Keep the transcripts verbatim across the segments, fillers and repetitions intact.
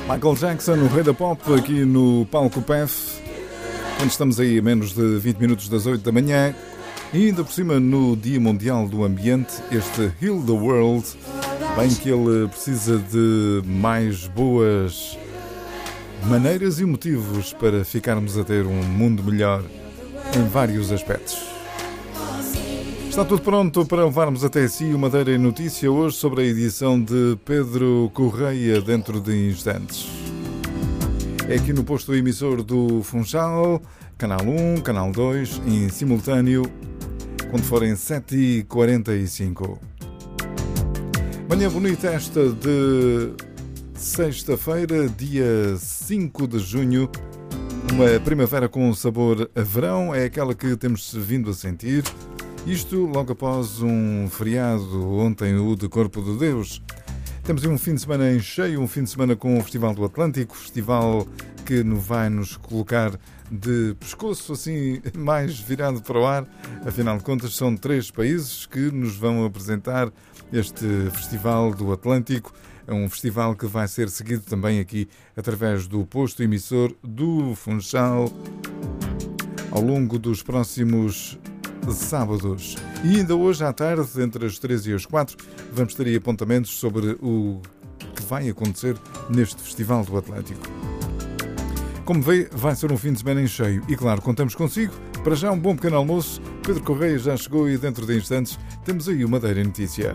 Michael Jackson, o rei da pop, aqui no palco P E F, quando estamos aí a menos de vinte minutos das oito da manhã, e ainda por cima no Dia Mundial do Ambiente, este Heal the World, bem que ele precisa de mais boas maneiras e motivos para ficarmos a ter um mundo melhor em vários aspectos. Está tudo pronto para levarmos até si o Madeira em Notícia hoje sobre a edição de Pedro Correia dentro de instantes. É aqui no posto emissor do Funchal, Canal um, Canal dois, em simultâneo, quando forem sete e quarenta e cinco. Manhã bonita esta de sexta-feira, dia cinco de junho. Uma primavera com sabor a verão, é aquela que temos vindo a sentir. Isto logo após um feriado, ontem o de Corpo de Deus. Temos um fim de semana em cheio, um fim de semana com o Festival do Atlântico, festival que nos vai nos colocar de pescoço assim mais virado para o ar. Afinal de contas são três países que nos vão apresentar este Festival do Atlântico. É um festival que vai ser seguido também aqui através do posto emissor do Funchal ao longo dos próximos sábados. E ainda hoje à tarde, entre as três e as quatro, vamos ter aí apontamentos sobre o que vai acontecer neste Festival do Atlântico. Como vê, vai ser um fim de semana em cheio e, claro, contamos consigo. Para já, um bom pequeno almoço. Pedro Correia já chegou e dentro de instantes temos aí o Madeira em Notícia.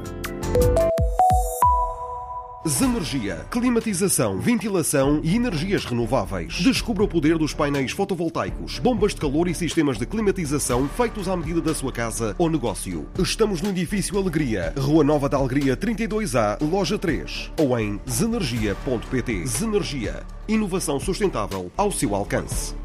Zenergia, climatização, ventilação e energias renováveis. Descubra o poder dos painéis fotovoltaicos, bombas de calor e sistemas de climatização feitos à medida da sua casa ou negócio. Estamos no edifício Alegria, Rua Nova da Alegria trinta e dois A, Loja três, ou em zenergia ponto pt. Zenergia, inovação sustentável ao seu alcance.